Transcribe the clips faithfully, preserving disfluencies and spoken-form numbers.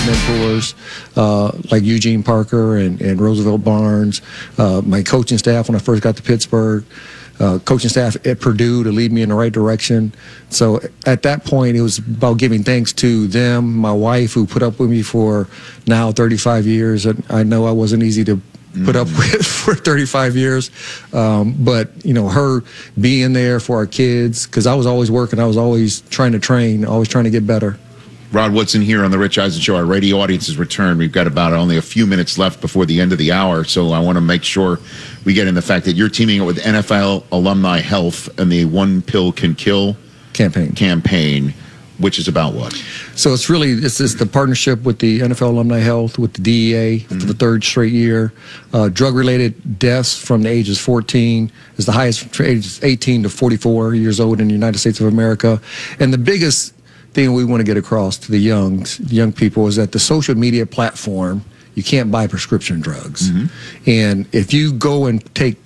mentors uh, like Eugene Parker and, and Roosevelt Barnes, uh, my coaching staff when I first got to Pittsburgh, uh, coaching staff at Purdue to lead me in the right direction. So at that point, it was about giving thanks to them, my wife who put up with me for now thirty-five years. And I know I wasn't easy to put up with for thirty-five years. Um, but, you know, her being there for our kids, because I was always working, I was always trying to train, always trying to get better. Rod Woodson here on the Rich Eisen Show. Our radio audience has returned. We've got about only a few minutes left before the end of the hour, so I want to make sure we get in the fact that you're teaming up with N F L Alumni Health and the One Pill Can Kill campaign. campaign, which is about what? So it's really, it's, it's the partnership with the N F L Alumni Health, with the D E A mm-hmm. for the third straight year. Uh, drug-related deaths from the ages fourteen is the highest from ages eighteen to forty-four years old in the United States of America. And the biggest thing we want to get across to the young, the young people is that the social media platform, you can't buy prescription drugs. Mm-hmm. And if you go and take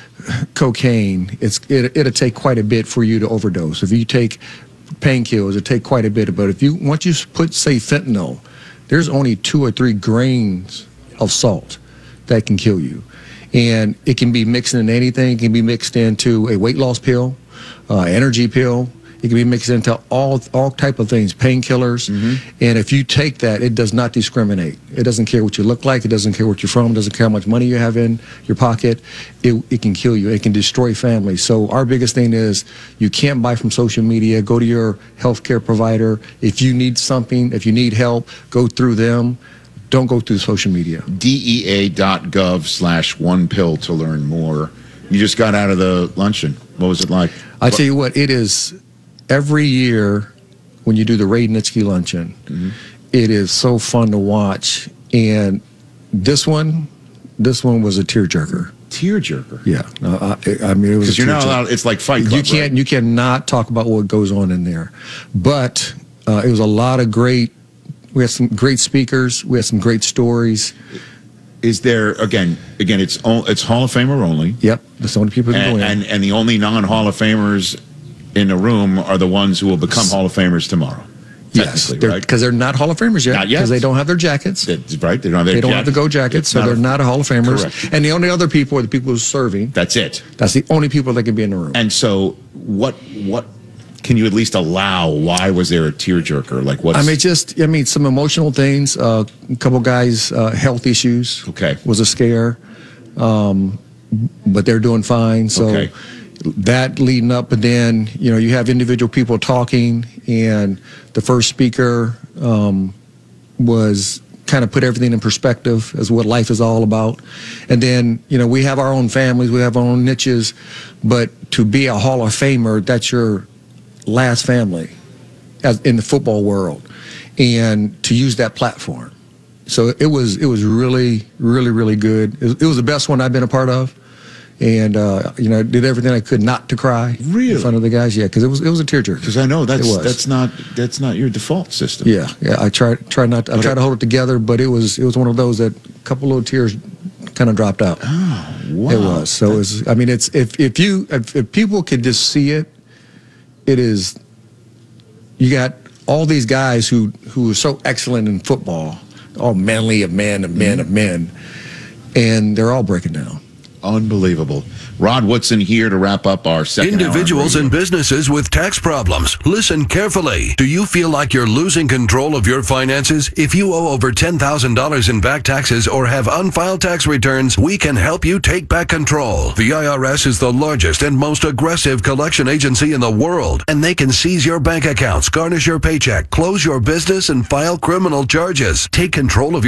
cocaine, it's it, it'll take quite a bit for you to overdose. If you take painkillers, it'll take quite a bit. But if you, once you put, say, fentanyl, there's only two or three grains of salt that can kill you. And it can be mixed into anything. It can be mixed into a weight loss pill, uh, energy pill. It can be mixed into all all type of things, painkillers. Mm-hmm. And if you take that, it does not discriminate. It doesn't care what you look like. It doesn't care what you're from. It doesn't care how much money you have in your pocket. It, it can kill you. It can destroy families. So our biggest thing is you can't buy from social media. Go to your healthcare provider. If you need something, if you need help, go through them. Don't go through social media. D E A dot gov slash one pill to learn more. You just got out of the luncheon. What was it like? I tell you what, it is... Every year, when you do the Ray Nitschke luncheon, mm-hmm. it is so fun to watch. And this one, this one was a tearjerker. Tearjerker. Yeah, no, I, I mean it was because you're not allowed. It's like Fight Club. You can't. Right? You cannot talk about what goes on in there. But uh, it was a lot of great. We had some great speakers. We had some great stories. Is there again? Again, it's it's Hall of Famer only. Yep, that's the only people who and, go in. And and the only non-Hall of Famers in the room are the ones who will become Hall of Famers tomorrow. Yes, because right? they're not Hall of Famers yet. Not yet. Because they don't have their jackets. That's right. They don't have their They don't jacket. have the go jackets, so not they're a, not a Hall of Famers. Correct. And the only other people are the people who's serving. That's it. That's the only people that can be in the room. And so, what what can you at least allow? Why was there a tearjerker? Like what? I mean, just I mean some emotional things. Uh, a couple guys' uh, health issues. Okay. Was a scare, um, but they're doing fine. So. Okay. That leading up, and then you know you have individual people talking, and the first speaker um, was kind of put everything in perspective as what life is all about. And then you know we have our own families, we have our own niches, but to be a Hall of Famer, that's your last family, as in the football world, and to use that platform. So it was it was really really really good. It was, it was the best one I've been a part of. And uh, you know, did everything I could not to cry really? in front of the guys. Yeah, because it was it was a tearjerker. Because I know that's that's not that's not your default system. Yeah, yeah. I tried try not to, I tried to hold it together, but it was it was one of those that a couple little tears kind of dropped out. Oh, wow! It was. So it was. I mean, it's if if you if, if people could just see it, it is. You got all these guys who who are so excellent in football, all manly of men and men mm-hmm. of men, and they're all breaking down. Unbelievable. Rod Woodson here to wrap up our second Individuals and businesses with tax problems. Listen carefully. Do you feel like you're losing control of your finances? If you owe over ten thousand dollars in back taxes or have unfiled tax returns, we can help you take back control. The I R S is the largest and most aggressive collection agency in the world, and they can seize your bank accounts, garnish your paycheck, close your business, and file criminal charges. Take control of your